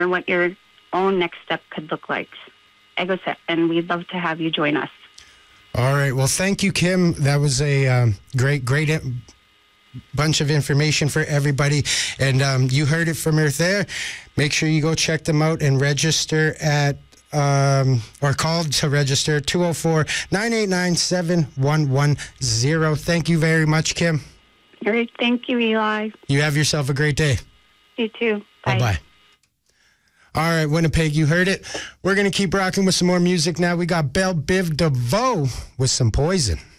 what your own next step could look like. Egoset, and we'd love to have you join us. All right. Well, thank you, Kim. That was a great bunch of information for everybody. And you heard it from her there. Make sure you go check them out and register at, or call to register, 204-989-7110. Thank you very much, Kim. All right. Thank you, Eli. You have yourself a great day. You too. Bye. Bye-bye. All right, Winnipeg, you heard it. We're going to keep rocking with some more music now. We got Belle Biv DeVoe with some Poison.